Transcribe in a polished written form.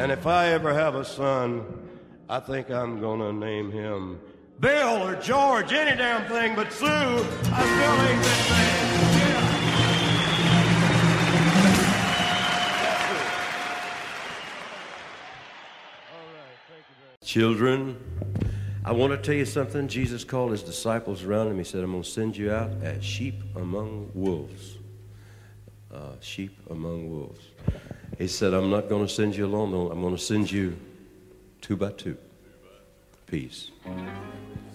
And if I ever have a son, I think I'm gonna name him Bill or George, any damn thing but Sue. I still ain't been saying. Children, I want to tell you something. Jesus called his disciples around him. He said, I'm going to send you out as sheep among wolves. Sheep among wolves. He said, I'm not going to send you alone. No, I'm going to send you 2 by 2. Peace.